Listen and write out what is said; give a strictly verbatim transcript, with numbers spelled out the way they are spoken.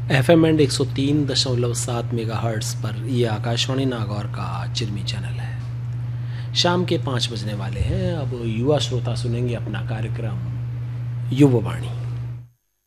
F M and एक सौ तीन दशमलव सात मेगा हर्ट्स पर ये आकाशवाणी नागौर का चिरमी चैनल है। शाम के पाँच बजने वाले हैं। अब युवा श्रोता सुनेंगे अपना कार्यक्रम युववाणी।